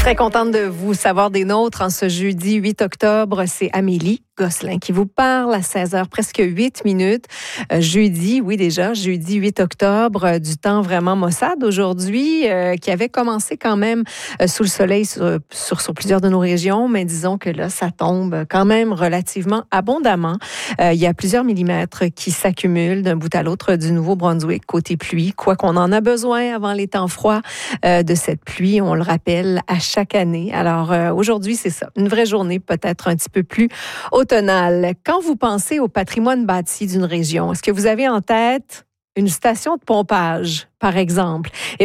Très contente de vous savoir des nôtres en ce jeudi 8 octobre. C'est Amélie Gosselin qui vous parle à 16h, presque 8 minutes. Jeudi 8 octobre, du temps vraiment maussade aujourd'hui, qui avait commencé quand même sous le soleil sur plusieurs de nos régions, mais disons que là, ça tombe quand même relativement abondamment. Il y a plusieurs millimètres qui s'accumulent d'un bout à l'autre du Nouveau-Brunswick côté pluie, quoi qu'on en a besoin avant les temps froids de cette pluie, on le rappelle, à chaque année. Alors aujourd'hui, c'est ça, une vraie journée peut-être un petit peu plus automnale. Quand vous pensez au patrimoine bâti d'une région, est-ce que vous avez en tête une station de pompage, par exemple?